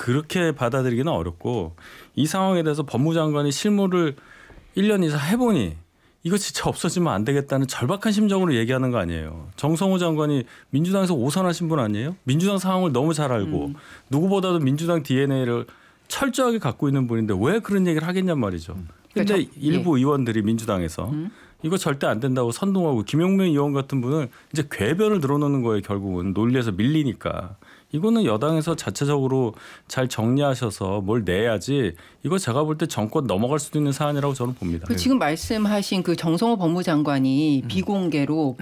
그렇게 받아들이기는 어렵고 이 상황에 대해서 법무장관이 실무를 1년 이상 해보니 이거 진짜 없어지면 안 되겠다는 절박한 심정으로 얘기하는 거 아니에요. 정성호 장관이 민주당에서 오선하신 분 아니에요? 민주당 상황을 너무 잘 알고 누구보다도 민주당 DNA를 철저하게 갖고 있는 분인데 왜 그런 얘기를 하겠냔 말이죠. 근데 일부 의원들이 민주당에서 이거 절대 안 된다고 선동하고 김용민 의원 같은 분은 이제 궤변을 늘어놓는 거예요. 결국은 논리에서 밀리니까. 이거는 여당에서 자체적으로 잘 정리하셔서 뭘 내야지 이거 제가 볼 때 정권 넘어갈 수도 있는 사안이라고 저는 봅니다. 지금 말씀하신 그 정성호 법무장관이 비공개로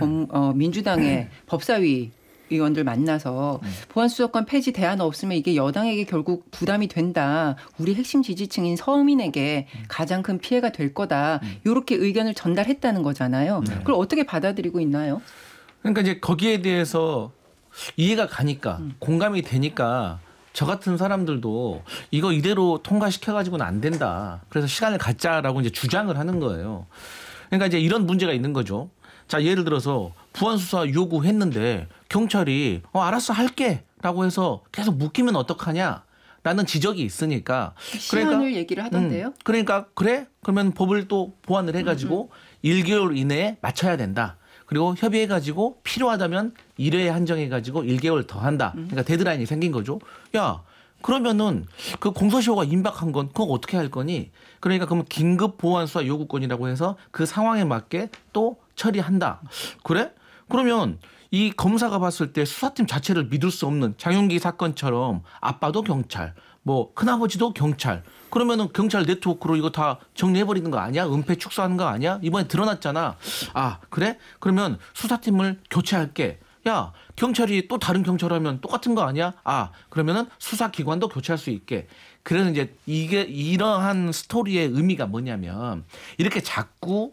민주당의 법사위 의원들 만나서 보안수사권 폐지 대안 없으면 이게 여당에게 결국 부담이 된다. 우리 핵심 지지층인 서민에게 가장 큰 피해가 될 거다. 이렇게 의견을 전달했다는 거잖아요. 그걸 어떻게 받아들이고 있나요? 그러니까 이제 거기에 대해서 이해가 가니까 공감이 되니까 저 같은 사람들도 이거 이대로 통과시켜가지고는 안 된다. 그래서 시간을 갖자라고 이제 주장을 하는 거예요. 그러니까 이제 이런 문제가 있는 거죠. 자, 예를 들어서 부안수사 요구했는데 경찰이 알았어 할게라고 해서 계속 묵히면 어떡하냐. 라는 지적이 있으니까. 시한을 얘기를 하던데요. 그러니까 그래? 그러면 법을 또 보완을 해가지고 1개월 이내에 맞춰야 된다. 그리고 협의해가지고 필요하다면 1회에 한정해가지고 1개월 더 한다. 그러니까 데드라인이 생긴 거죠. 야, 그러면은 그 공소시효가 임박한 건 그거 어떻게 할 거니? 그러니까 그러면 긴급 보완 수사 요구권이라고 해서 그 상황에 맞게 또 처리한다. 그래? 그러면 이 검사가 봤을 때 수사팀 자체를 믿을 수 없는 장윤기 사건처럼 아빠도 경찰, 뭐 큰아버지도 경찰. 그러면은 경찰 네트워크로 이거 다 정리해버리는 거 아니야? 은폐 축소하는 거 아니야? 이번에 드러났잖아. 아, 그래? 그러면 수사팀을 교체할게. 야, 경찰이 또 다른 경찰하면 똑같은 거 아니야? 아, 그러면은 수사기관도 교체할 수 있게. 그래서 이제 이게 이러한 스토리의 의미가 뭐냐면 이렇게 자꾸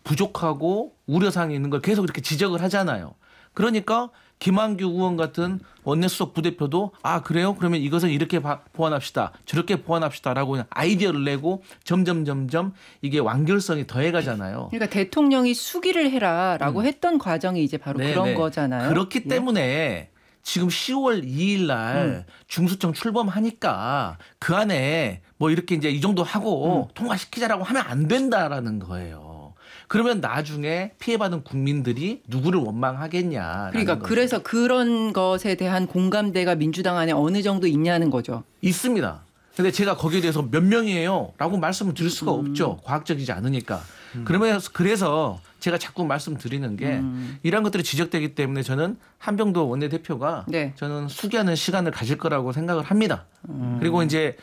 부족하고 우려사항이 있는 걸 계속 이렇게 지적을 하잖아요. 그러니까 김한규 의원 같은 원내수석 부대표도 아 그래요? 그러면 이것을 이렇게 보완합시다. 저렇게 보완합시다라고 아이디어를 내고 점점 이게 완결성이 더해가잖아요. 그러니까 대통령이 수기를 해라라고 했던 과정이 이제 바로 그런 거잖아요. 그렇기 때문에 지금 10월 2일 날 중수청 출범하니까 그 안에 뭐 이렇게 이제 이 정도 하고 통과시키자라고 하면 안 된다라는 거예요. 그러면 나중에 피해받은 국민들이 누구를 원망하겠냐. 그러니까 그래서 그런 것에 대한 공감대가 민주당 안에 어느 정도 있냐는 거죠. 있습니다. 근데 제가 거기에 대해서 몇 명이에요? 라고 말씀을 드릴 수가 없죠. 과학적이지 않으니까. 그래서 제가 자꾸 말씀드리는 게 이런 것들이 지적되기 때문에 저는 한병도 원내대표가 저는 수기하는 시간을 가질 거라고 생각을 합니다. 그리고 이제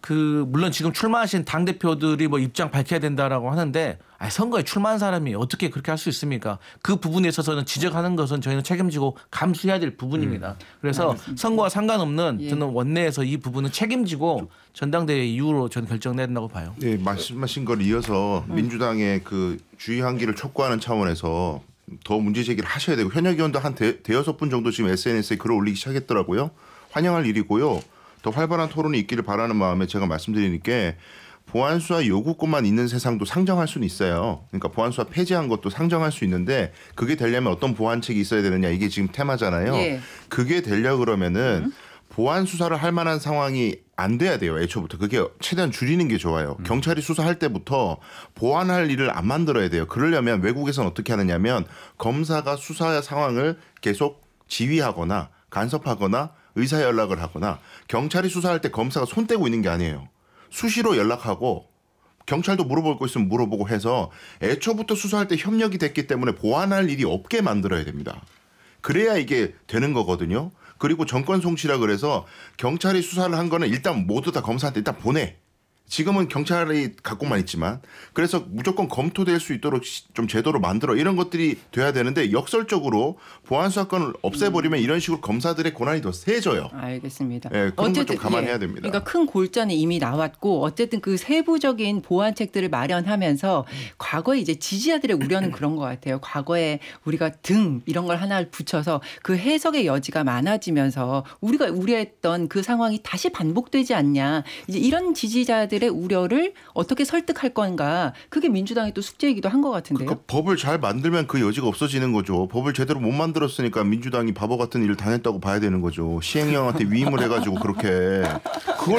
물론 지금 출마하신 당대표들이 뭐 입장 밝혀야 된다라고 하는데 선거에 출마한 사람이 어떻게 그렇게 할 수 있습니까? 그 부분에 있어서는 지적하는 것은 저희는 책임지고 감수해야 될 부분입니다. 그래서 알겠습니다. 선거와 상관없는 저는 원내에서 이 부분은 책임지고 전당대회 이후로 저는 결정내야 된다고 봐요. 네, 말씀하신 걸 이어서 민주당의 그 주의 환기를 촉구하는 차원에서 더 문제 제기를 하셔야 되고 현역 의원도 한 대여섯 분 정도 지금 SNS에 글을 올리기 시작했더라고요. 환영할 일이고요. 더 활발한 토론이 있기를 바라는 마음에 제가 말씀드리니까 보안수사 요구권만 있는 세상도 상정할 수는 있어요. 그러니까 보안수사 폐지한 것도 상정할 수 있는데 그게 되려면 어떤 보완책이 있어야 되느냐 이게 지금 테마잖아요. 그게 되려 그러면은 보안수사를 할 만한 상황이 안 돼야 돼요. 애초부터. 그게 최대한 줄이는 게 좋아요. 경찰이 수사할 때부터 보완할 일을 안 만들어야 돼요. 그러려면 외국에서는 어떻게 하느냐면 검사가 수사 상황을 계속 지휘하거나 간섭하거나 의사 연락을 하거나 경찰이 수사할 때 검사가 손 떼고 있는 게 아니에요. 수시로 연락하고 경찰도 물어볼 거 있으면 물어보고 해서 애초부터 수사할 때 협력이 됐기 때문에 보완할 일이 없게 만들어야 됩니다. 그래야 이게 되는 거거든요. 그리고 정권 송치라 그래서 경찰이 수사를 한 거는 일단 모두 다 검사한테 일단 보내. 지금은 경찰이 갖고만 있지만 그래서 무조건 검토될 수 있도록 좀 제도로 만들어 이런 것들이 돼야 되는데 역설적으로 보안수사권을 없애버리면 이런 식으로 검사들의 권한이 더 세져요. 알겠습니다. 네, 그런 걸 좀 감안해야 됩니다. 그러니까 큰 골자는 이미 나왔고 어쨌든 그 세부적인 보완책들을 마련하면서 과거에 이제 지지자들의 우려는 그런 것 같아요. 과거에 우리가 등 이런 걸 하나 붙여서 그 해석의 여지가 많아지면서 우리가 우려했던 그 상황이 다시 반복되지 않냐. 이제 이런 지지자들 의 우려를 어떻게 설득할 건가. 그게 민주당의 또 숙제이기도 한 것 같은데요. 그러니까 법을 잘 만들면 그 여지가 없어지는 거죠. 법을 제대로 못 만들었으니까 민주당이 바보 같은 일을 당했다고 봐야 되는 거죠. 시행령한테 위임을 해가지고 그렇게. 그걸